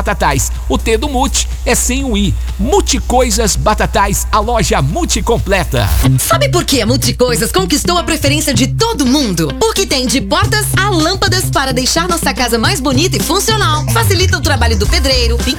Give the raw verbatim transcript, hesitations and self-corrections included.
Batatais. O T do Multi é sem o I. Multicoisas Batatais, a loja multicompleta. Sabe por que a Multicoisas conquistou a preferência de todo mundo? Porque tem de portas a lâmpadas para deixar nossa casa mais bonita e funcional. Facilita o trabalho do pedreiro, pintor,